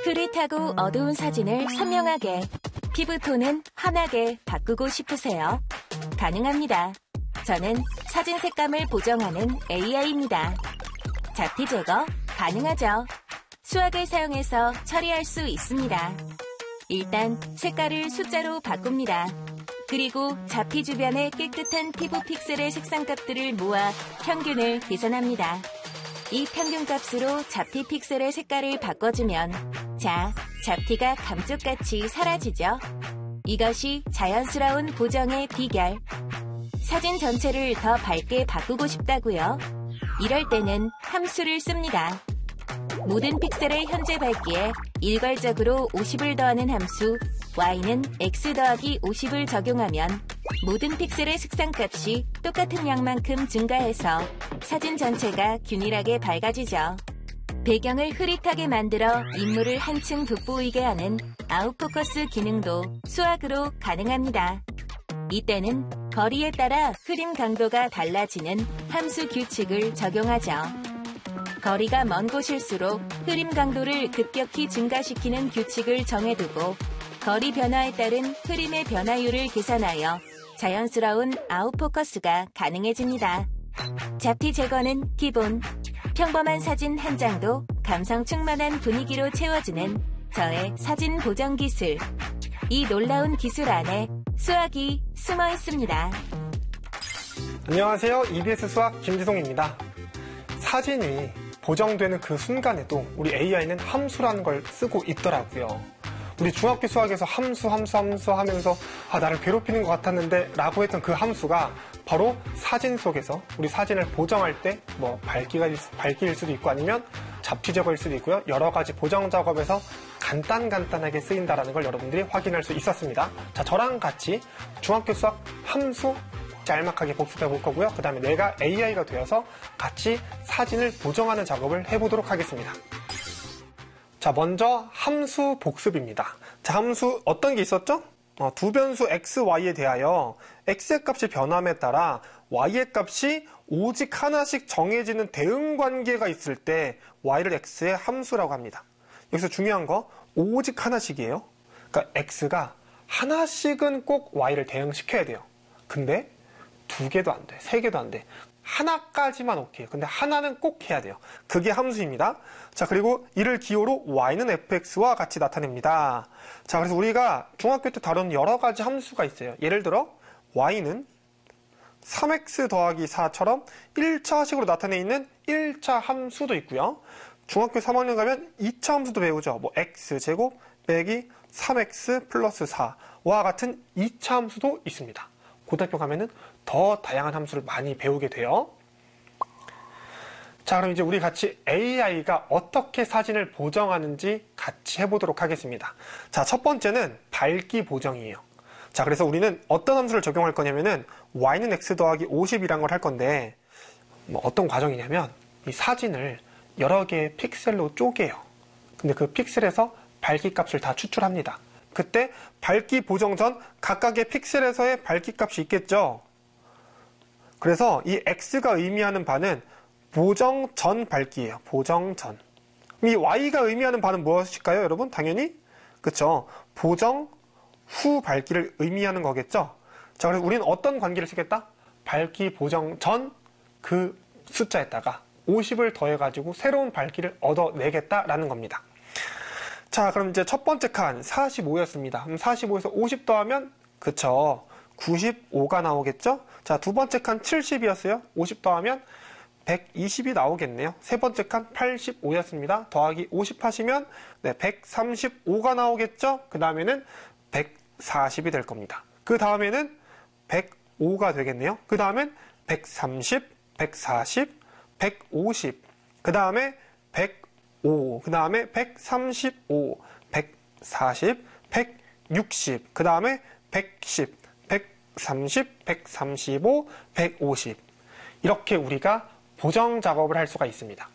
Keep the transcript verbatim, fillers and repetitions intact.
흐릿하고 어두운 사진을 선명하게, 피부톤은 환하게 바꾸고 싶으세요? 가능합니다. 저는 사진 색감을 보정하는 에이아이입니다. 잡티 제거 가능하죠? 수학을 사용해서 처리할 수 있습니다. 일단 색깔을 숫자로 바꿉니다. 그리고 잡티 주변의 깨끗한 피부 픽셀의 색상값들을 모아 평균을 계산합니다. 이 평균값으로 잡티 픽셀의 색깔을 바꿔주면 자, 잡티가 감쪽같이 사라지죠? 이것이 자연스러운 보정의 비결. 사진 전체를 더 밝게 바꾸고 싶다고요? 이럴 때는 함수를 씁니다. 모든 픽셀의 현재 밝기에 일괄적으로 오십을 더하는 함수 y는 x 더하기 오십을 적용하면 모든 픽셀의 색상값이 똑같은 양만큼 증가해서 사진 전체가 균일하게 밝아지죠. 배경을 흐릿하게 만들어 인물을 한층 돋보이게 하는 아웃포커스 기능도 수학으로 가능합니다. 이때는 거리에 따라 흐림 강도가 달라지는 함수 규칙을 적용하죠. 거리가 먼 곳일수록 흐림 강도를 급격히 증가시키는 규칙을 정해두고 거리 변화에 따른 흐림의 변화율을 계산하여 자연스러운 아웃포커스가 가능해집니다. 잡티 제거는 기본, 평범한 사진 한 장도 감성 충만한 분위기로 채워주는 저의 사진 보정 기술. 이 놀라운 기술 안에 수학이 숨어 있습니다. 안녕하세요. 이비에스 수학 김지송입니다. 사진이 보정되는 그 순간에도 우리 에이아이는 함수라는 걸 쓰고 있더라고요. 우리 중학교 수학에서 함수, 함수, 함수 하면서 아, 나를 괴롭히는 것 같았는데 라고 했던 그 함수가 바로 사진 속에서 우리 사진을 보정할 때 뭐 밝기가, 밝기일 수도 있고 아니면 잡티 제거일 수도 있고요. 여러 가지 보정 작업에서 간단 간단하게 쓰인다는 걸 여러분들이 확인할 수 있었습니다. 자, 저랑 같이 중학교 수학 함수 짤막하게 복습해 볼 거고요. 그 다음에 내가 에이아이가 되어서 같이 사진을 보정하는 작업을 해보도록 하겠습니다. 자, 먼저 함수 복습입니다. 자, 함수 어떤 게 있었죠? 어, 두 변수 x, y에 대하여 x의 값이 변함에 따라 y의 값이 오직 하나씩 정해지는 대응 관계가 있을 때 y를 x의 함수라고 합니다. 여기서 중요한 거 오직 하나씩이에요. 그러니까 x가 하나씩은 꼭 y를 대응시켜야 돼요. 근데 두 개도 안 돼, 세 개도 안 돼. 하나까지만 오케이. 근데 하나는 꼭 해야 돼요. 그게 함수입니다. 자, 그리고 이를 기호로 y는 fx와 같이 나타냅니다. 자, 그래서 우리가 중학교 때 다룬 여러 가지 함수가 있어요. 예를 들어 y는 삼 엑스 더하기 사처럼 일 차식으로 나타내 있는 일 차 함수도 있고요. 중학교 삼 학년 가면 이 차 함수도 배우죠. 뭐 x제곱 빼기 삼 엑스 플러스 사와 같은 이 차 함수도 있습니다. 고등학교 가면은 더 다양한 함수를 많이 배우게 돼요. 자, 그럼 이제 우리 같이 에이아이가 어떻게 사진을 보정하는지 같이 해보도록 하겠습니다. 자, 첫 번째는 밝기 보정이에요. 자, 그래서 우리는 어떤 함수를 적용할 거냐면은 y는 x 더하기 오십이란 걸 할 건데 뭐 어떤 과정이냐면 이 사진을 여러 개의 픽셀로 쪼개요. 근데 그 픽셀에서 밝기 값을 다 추출합니다. 그때 밝기 보정 전 각각의 픽셀에서의 밝기 값이 있겠죠. 그래서 이 x가 의미하는 바는 보정 전 밝기예요. 보정 전. 이 y가 의미하는 바는 무엇일까요, 여러분? 당연히 그쵸. 보정 후 밝기를 의미하는 거겠죠. 자, 그래서 우리는 어떤 관계를 쓰겠다? 밝기 보정 전 그 숫자에다가 오십을 더해가지고 새로운 밝기를 얻어내겠다라는 겁니다. 자, 그럼 이제 첫 번째 칸 사십오였습니다. 그럼 사십오에서 오십 더하면 그쵸, 구십오가 나오겠죠? 자, 두 번째 칸 칠십이었어요. 오십 더하면 백이십이 나오겠네요. 세 번째 칸 팔십오였습니다. 더하기 오십 하시면 네, 백삼십오가 나오겠죠? 그 다음에는 백사십이 될 겁니다. 그 다음에는 백오가 되겠네요. 그 다음엔 백삼십, 백사십, 백오십, 그 다음에 백오, 그 다음에 백삼십오, 백사십, 백육십, 그 다음에 백십, 백삼십, 백삼십오, 백오십. 이렇게 우리가 보정 작업을 할 수가 있습니다.